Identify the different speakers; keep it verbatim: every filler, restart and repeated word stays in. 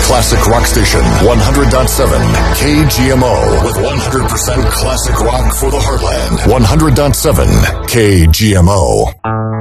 Speaker 1: classic rock station, one hundred point seven K G M O, with one hundred percent classic rock for the heartland. one hundred point seven K G M O.